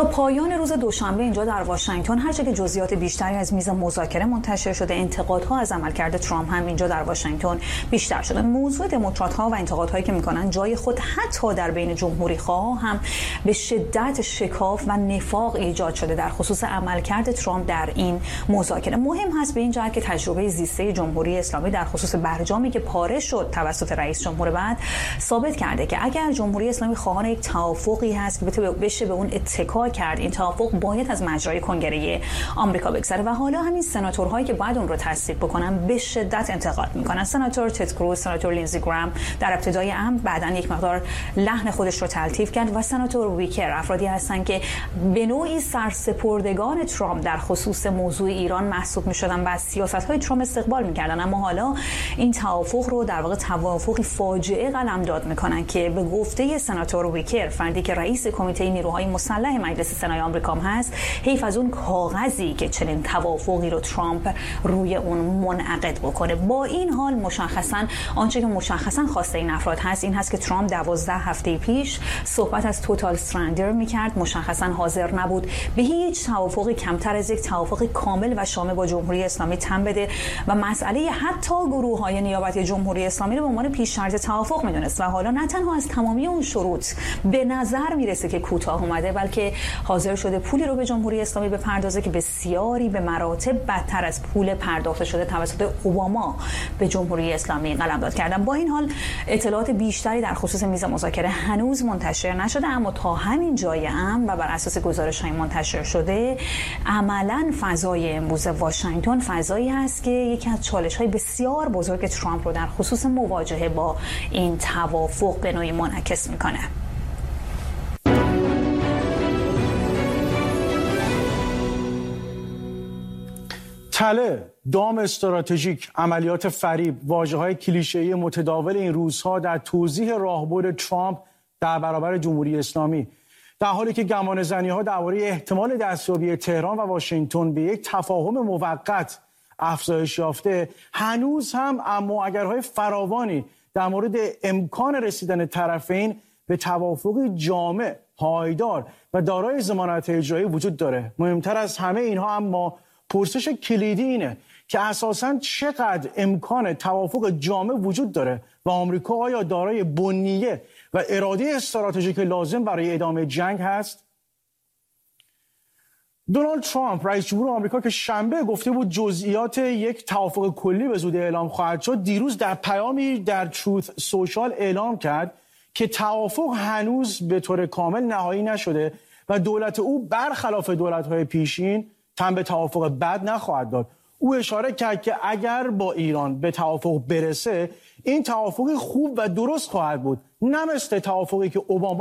تا پایان روز دوشنبه اینجا در واشنگتن هرچه که جزئیات بیشتری از میز مذاکره منتشر شده، انتقادها از عملکرد ترامپ هم اینجا در واشنگتن بیشتر شده. موضوع دموکرات‌ها و انتقادهایی که میکنن جای خود حتی در بین جمهوری‌خواها هم به شدت شکاف و نفاق ایجاد شده در خصوص عملکرد ترامپ در این مذاکره. مهم هست به این جهت که تجربه زیسته جمهوری اسلامی در خصوص برجامی که پاره شد توسط رئیس جمهور بعد ثابت کرده که اگر جمهوری اسلامی خواهان یک توافقی هست که بشه به اون اتکا کرد، این توافق باید از مجرای کنگره آمریکا بگذره و حالا همین سناتورهایی که بعد اون رو تصدیق بکنن به شدت انتقاد میکنن. سناتور تد کروز، سناتور لینزی گرام در ابتدای امر بعداً یک مقدار لحن خودش رو تلطیف کرد و سناتور ویکر افرادی هستن که به نوعی سرسپردگان ترامپ در خصوص موضوع ایران محسوب میشدن و از سیاست‌های ترامپ استقبال میکردن، اما حالا این توافق رو در واقع توافقی فاجعه قلمداد میکنن که به گفته سناتور ویکر، فردی که رئیس کمیته نیروهای مسلح مجلس سنای آمریکا هست، حیف از اون کاغذی که چنین توافقی رو ترامپ روی اون منعقد بکنه. با این حال مشخصاً آنچه که مشخصاً خواسته این افراد هست این هست که ترامپ 12 هفته پیش صحبت از توتال سرندر میکرد، مشخصاً حاضر نبود به هیچ توافقی کمتر از یک توافق کامل و شامل با جمهوری اسلامی تن بده و مسئله حتی گروه‌های نیابتی جمهوری اسلامی رو به عنوان پیش شرط توافق میدونست و حالا نه تنها از تمامی اون شروط به نظر میرسه که کوتاه اومده، بلکه حاضر شده پولی رو به جمهوری اسلامی بپردازه که بسیاری به مراتب بدتر از پول پرداخته شده توسط اوباما به جمهوری اسلامی قلمداد کردن. با این حال اطلاعات بیشتری در خصوص میز مذاکره هنوز منتشر نشده، اما تا همین جای امر و بر اساس گزارش‌های منتشر شده عملاً فضای امروز واشنگتن فضایی هست که یکی از چالش‌های بسیار بزرگ ترامپ رو در خصوص مواجهه با این توافق به نوعی منعکس می‌کنه. تله، دام استراتژیک، عملیات فریب، واژه‌های کلیشه‌ای متداول این روزها در توضیح راهبرد ترامپ در برابر جمهوری اسلامی، در حالی که گمانه‌زنی‌ها درباره احتمال دستیابی تهران و واشنگتن به یک تفاهم موقت افزایش یافته، هنوز هم اما اگرهای فراوانی در مورد امکان رسیدن طرفین به توافقی جامع، پایدار و دارای ضمانت اجرایی وجود داره. مهمتر از همه اینها اما پرسش کلیدی اینه که اساساً چقدر امکان توافق جامع وجود داره و آمریکا آیا دارای بنیه و اراده استراتژیک لازم برای ادامه جنگ هست؟ دونالد ترامپ رئیس جمهور آمریکا که شنبه گفته بود جزئیات یک توافق کلی به زودی اعلام خواهد شد، دیروز در پیامی در تروث سوشال اعلام کرد که توافق هنوز به طور کامل نهایی نشده و دولت او برخلاف دولت‌های پیشین تن به توافق بد نخواهد داد. او اشاره کرد که اگر با ایران به توافق برسه، این توافق خوب و درست خواهد بود، نه مثل توافقی که اوباما